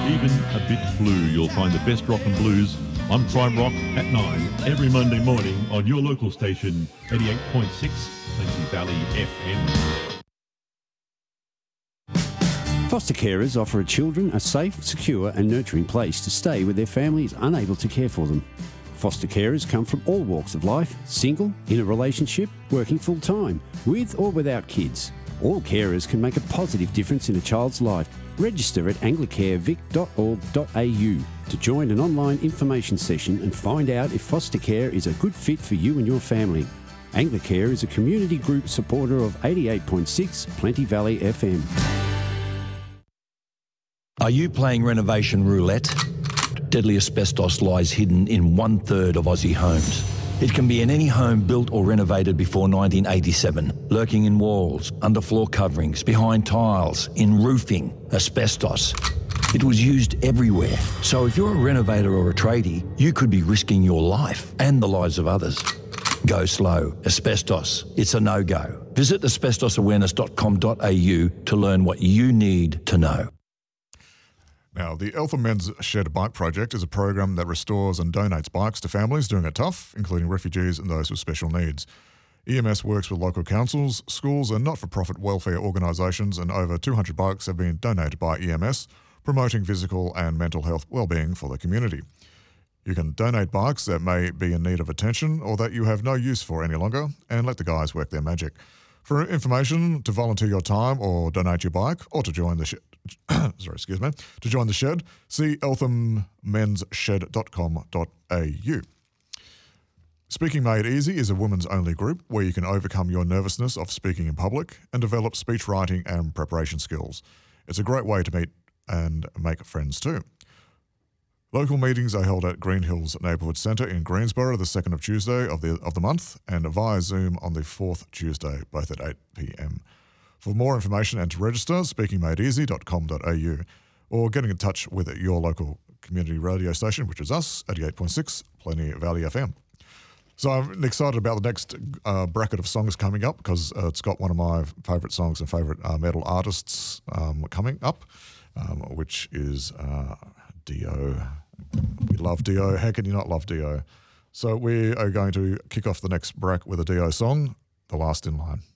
even a bit blue. You'll find the best rock and blues on Prime Rock at 9 every Monday morning on your local station, 88.6 Plenty Valley FM. Foster carers offer children a safe, secure and nurturing place to stay where their family is unable to care for them. Foster carers come from all walks of life, single, in a relationship, working full-time, with or without kids. All carers can make a positive difference in a child's life. Register at anglicarevic.org.au to join an online information session and find out if foster care is a good fit for you and your family. Anglicare is a community group supporter of 88.6 Plenty Valley FM. Are you playing renovation roulette? Deadly asbestos lies hidden in 1/3 of Aussie homes. It can be in any home built or renovated before 1987, lurking in walls, underfloor coverings, behind tiles, in roofing. Asbestos. It was used everywhere. So if you're a renovator or a tradie, you could be risking your life and the lives of others. Go slow. Asbestos. It's a no-go. Visit asbestosawareness.com.au to learn what you need to know. Now, the Eltham Men's Shed Bike Project is a program that restores and donates bikes to families doing it tough, including refugees and those with special needs. EMS works with local councils, schools and not-for-profit welfare organisations, and over 200 bikes have been donated by EMS, promoting physical and mental health wellbeing for the community. You can donate bikes that may be in need of attention or that you have no use for any longer, and let the guys work their magic. For information, to volunteer your time or donate your bike, or to join the to join the shed, see elthammensshed.com.au. Speaking Made Easy is a women's only group where you can overcome your nervousness of speaking in public and develop speech writing and preparation skills. It's a great way to meet and make friends too. Local meetings are held at Green Hills Neighbourhood Centre in Greensborough the 2nd of Tuesday of the month, and via Zoom on the 4th Tuesday, both at 8 p.m. For more information and to register, speakingmadeeasy.com.au, or getting in touch with your local community radio station, which is us, 88.6 Plenty Valley FM. So I'm excited about the next bracket of songs coming up, because it's got one of my favourite songs and favourite metal artists coming up, which is Dio. We love Dio. How can you not love Dio? So we are going to kick off the next bracket with a Dio song, The Last in Line.